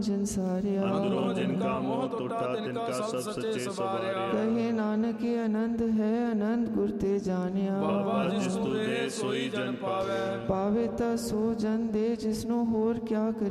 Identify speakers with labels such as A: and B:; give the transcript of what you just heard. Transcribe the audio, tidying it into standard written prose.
A: जिन सारिया
B: अंदरों जिनका मोह टूटा तिनका सब सच्चे सवारिया।
A: कहे नानक ये आनंद है आनंद गुर ते जानिया
B: बाबा जिस तू दे सोई जन पावे
A: पावे ता सो जन दे जिसनु होर क्या करे